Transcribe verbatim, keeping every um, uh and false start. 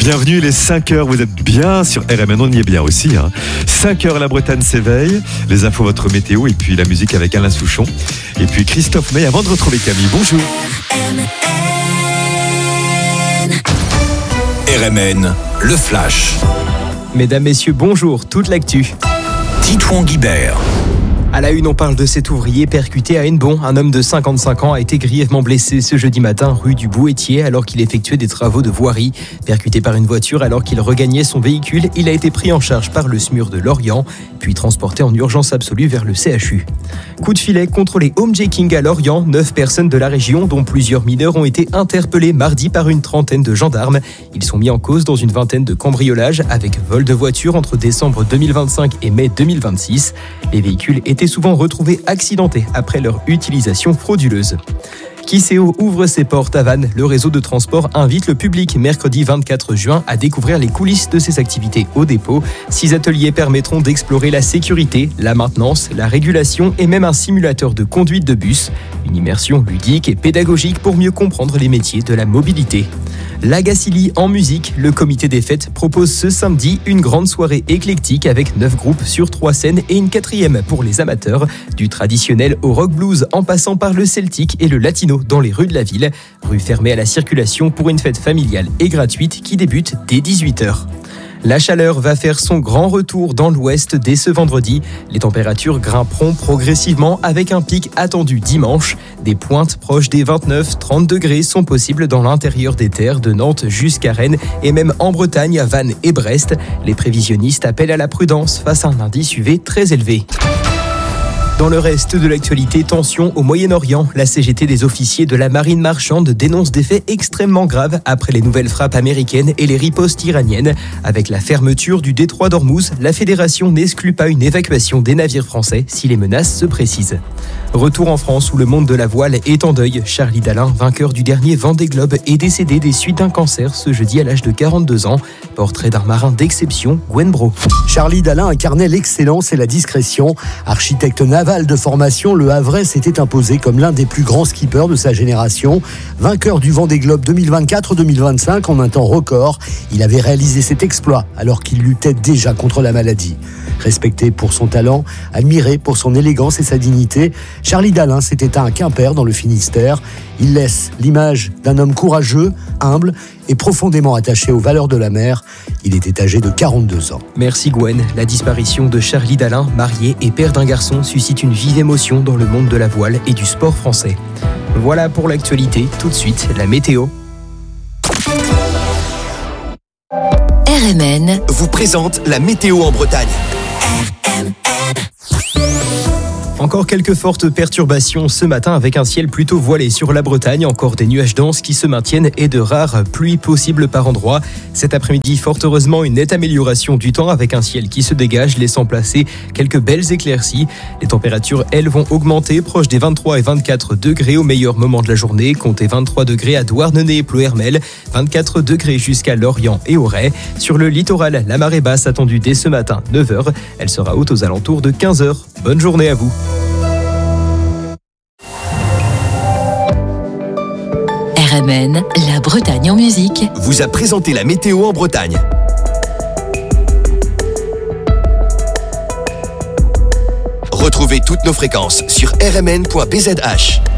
Bienvenue, les cinq heures, vous êtes bien sur R M N, on y est bien aussi. Hein. cinq heures, la Bretagne s'éveille, les infos, votre météo, et puis la musique avec Alain Souchon. Et puis Christophe May, avant de retrouver Camille, bonjour. R M N, le flash. Mesdames, messieurs, bonjour, toute l'actu. Titouan Guibert. À la une, on parle de cet ouvrier percuté à Hennebont. Un homme de cinquante-cinq ans a été grièvement blessé ce jeudi matin rue du Bouetier alors qu'il effectuait des travaux de voirie. Percuté par une voiture alors qu'il regagnait son véhicule, il a été pris en charge par le S M U R de Lorient, puis transporté en urgence absolue vers le C H U. Coup de filet contre les homejacking à Lorient. Neuf personnes de la région, dont plusieurs mineurs, ont été interpellées mardi par une trentaine de gendarmes. Ils sont mis en cause dans une vingtaine de cambriolages avec vol de voitures entre décembre deux mille vingt-cinq et mai deux mille vingt-six. Les véhicules étaient souvent retrouvés accidentés après leur utilisation frauduleuse. Kiseo ouvre ses portes à Vannes. Le réseau de transport invite le public mercredi vingt-quatre juin à découvrir les coulisses de ses activités au dépôt. Six ateliers permettront d'explorer la sécurité, la maintenance, la régulation et même un simulateur de conduite de bus. Une immersion ludique et pédagogique pour mieux comprendre les métiers de la mobilité. La Gacilly en musique, le comité des fêtes propose ce samedi une grande soirée éclectique avec neuf groupes sur trois scènes et une quatrième pour les amateurs. Du traditionnel au rock blues en passant par le celtique et le latino dans les rues de la ville. Rue fermée à la circulation pour une fête familiale et gratuite qui débute dès dix-huit heures. La chaleur va faire son grand retour dans l'ouest dès ce vendredi. Les températures grimperont progressivement avec un pic attendu dimanche. Des pointes proches des vingt-neuf à trente degrés sont possibles dans l'intérieur des terres de Nantes jusqu'à Rennes et même en Bretagne à Vannes et Brest. Les prévisionnistes appellent à la prudence face à un indice U V très élevé. Dans le reste de l'actualité, tension au Moyen-Orient. La C G T des officiers de la marine marchande dénonce des faits extrêmement graves après les nouvelles frappes américaines et les ripostes iraniennes. Avec la fermeture du détroit d'Ormuz, la fédération n'exclut pas une évacuation des navires français si les menaces se précisent. Retour en France où le monde de la voile est en deuil. Charlie Dalin, vainqueur du dernier Vendée Globe, est décédé des suites d'un cancer ce jeudi à l'âge de quarante-deux ans. Portrait d'un marin d'exception, Gwen Bro. Charlie Dalin incarnait l'excellence et la discrétion. Architecte naval de formation, le Havrais s'était imposé comme l'un des plus grands skippers de sa génération. Vainqueur du Vendée Globe deux mille vingt-quatre deux mille vingt-cinq en un temps record, il avait réalisé cet exploit alors qu'il luttait déjà contre la maladie. Respecté pour son talent, admiré pour son élégance et sa dignité, Charlie Dalin s'est éteint à Quimper dans le Finistère. Il laisse l'image d'un homme courageux, humble et profondément attaché aux valeurs de la mer. Il était âgé de quarante-deux ans. Merci Gwen. La disparition de Charlie Dalin, marié et père d'un garçon, suscite une vive émotion dans le monde de la voile et du sport français. Voilà pour l'actualité. Tout de suite, la météo. R M N vous présente la météo en Bretagne. Encore quelques fortes perturbations ce matin avec un ciel plutôt voilé sur la Bretagne. Encore des nuages denses qui se maintiennent et de rares pluies possibles par endroits. Cet après-midi, fort heureusement, une nette amélioration du temps avec un ciel qui se dégage, laissant placer quelques belles éclaircies. Les températures, elles, vont augmenter, proches des vingt-trois et vingt-quatre degrés au meilleur moment de la journée. Comptez vingt-trois degrés à Douarnenez et Ploërmel, vingt-quatre degrés jusqu'à Lorient et Auray. Sur le littoral, la marée basse attendue dès ce matin, neuf heures. Elle sera haute aux alentours de quinze heures. Bonne journée à vous. R M N, la Bretagne en musique, vous a présenté la météo en Bretagne. Retrouvez toutes nos fréquences sur r m n point b z h.